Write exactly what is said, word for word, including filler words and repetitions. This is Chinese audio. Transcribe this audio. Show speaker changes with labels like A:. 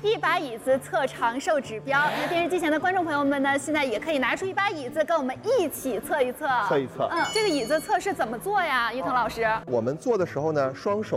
A: 一把椅子测长寿指标。那电视机前的观众朋友们呢，现在也可以拿出一把椅子，跟我们一起测一测。
B: 测一测。
A: 嗯，这个椅子测试怎么做呀？伊藤老师？
B: 我们做的时候呢，双手